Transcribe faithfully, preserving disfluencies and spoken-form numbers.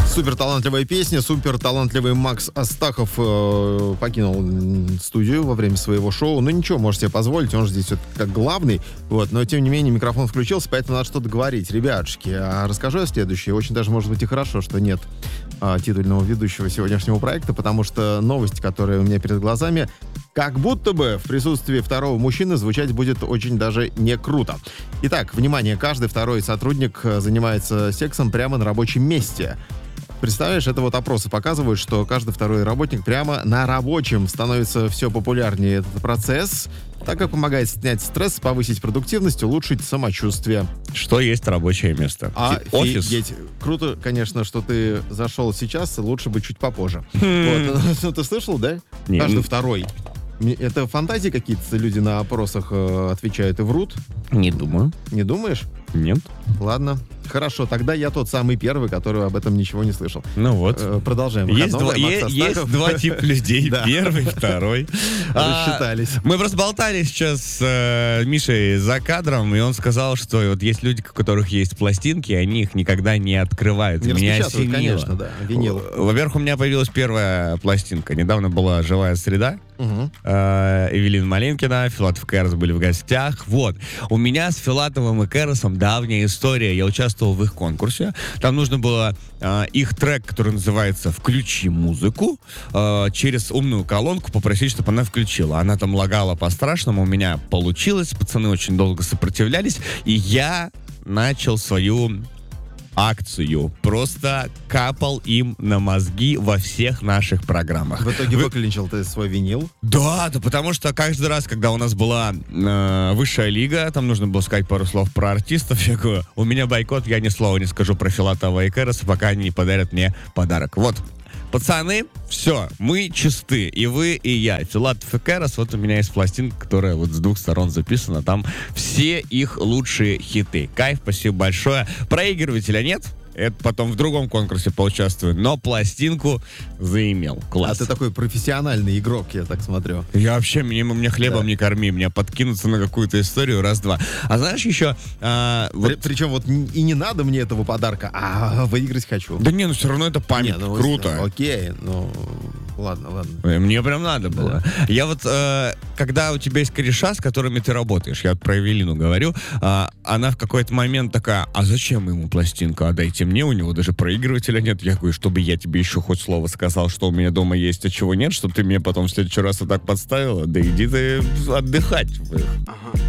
Супер талантливая песня, супер талантливый Макс Астахов э, покинул студию во время своего шоу. Ну ничего, можете себе позволить, он же здесь вот как главный. Вот, но тем не менее микрофон включился, поэтому надо что-то говорить. Ребятушки, а расскажу я следующее. Очень даже может быть и хорошо, что нет э, титульного ведущего сегодняшнего проекта, потому что новость, которая у меня перед глазами, как будто бы в присутствии второго мужчины звучать будет очень даже не круто. Итак, внимание, каждый второй сотрудник занимается сексом прямо на рабочем месте. Представляешь, это вот опросы показывают, что каждый второй работник прямо на рабочем становится все популярнее этот процесс, так как помогает снять стресс, повысить продуктивность, улучшить самочувствие. Что есть рабочее место? Офис? Офигеть. Круто, конечно, что ты зашел сейчас, лучше бы чуть попозже. Вот. Ты слышал, да? Нет. Каждый второй. Это фантазии какие-то люди на опросах э, отвечают и врут? Не думаю. Не думаешь? Нет. Ладно. Хорошо, тогда я тот самый первый, который об этом ничего не слышал. Ну вот. Э, продолжаем. Есть два, Выходной, е- Макс есть Астахов. два типа людей. Да. Первый, второй. А, Рассчитались. Мы просто болтали сейчас с э, Мишей за кадром, и он сказал, что вот есть люди, у которых есть пластинки, и они их никогда не открывают. Не Меня распечатывают, осенило. конечно, да, винил. Во-первых, у меня появилась первая пластинка. Недавно была «Живая среда». Угу. Э, Эвелина Маленкина, Филатов и Кэрос были в гостях. Вот. У меня с Филатовым и Кэросом давняя история. Я участвовал в их конкурсе. Там нужно было э, их трек, который называется «Включи музыку», э, через умную колонку попросить, чтобы она включила. Она там лагала по-страшному. У меня получилось. Пацаны очень долго сопротивлялись. И я начал свою акцию. Просто капал им на мозги во всех наших программах. В итоге Вы- выклинчил ты свой винил. Да, да, потому что каждый раз, когда у нас была э, высшая лига, там нужно было сказать пару слов про артистов, я говорю, у меня бойкот, я ни слова не скажу про Филатова и Кэроса, пока они не подарят мне подарок. Вот. Пацаны, все, мы чисты. И вы, и я. Филатов и Кэрос, вот у меня есть пластинка, которая вот с двух сторон записана. Там все их лучшие хиты. Кайф, спасибо большое. Проигрывателя нет. Это потом в другом конкурсе поучаствую. Но пластинку заимел. Класс. А ты такой профессиональный игрок, я так смотрю. Я вообще, мне, мне хлебом Да. не корми, меня подкинуться на какую-то историю раз-два. А знаешь еще... а, вот- При- причем вот н- и не надо мне этого подарка, а выиграть хочу. Да не, ну все равно это память, Не, ну, круто. Окей, ну ладно, ладно. Э, Мне прям надо было. Я вот, э, когда у тебя есть кореша, с которыми ты работаешь, я вот про Эвелину говорю, э, она в какой-то момент такая, а зачем ему пластинка, отдайте мне, у него даже проигрывателя нет. Я говорю, чтобы я тебе еще хоть слово сказал, что у меня дома есть, а чего нет, чтобы ты мне потом в следующий раз вот так подставила, да иди ты отдыхать.